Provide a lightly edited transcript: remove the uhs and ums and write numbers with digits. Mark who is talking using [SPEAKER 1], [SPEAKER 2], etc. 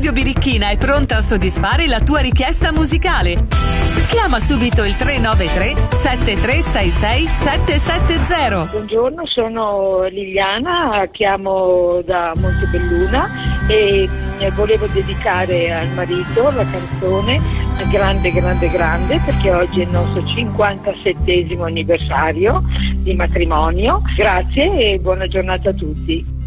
[SPEAKER 1] Radio Birichina è pronta a soddisfare la tua richiesta musicale. Chiama subito il 393 7366 770.
[SPEAKER 2] Buongiorno, sono Liliana, chiamo da Montebelluna e volevo dedicare al marito la canzone Grande Grande Grande, perché oggi è il nostro 57° anniversario di matrimonio. Grazie e buona giornata a tutti.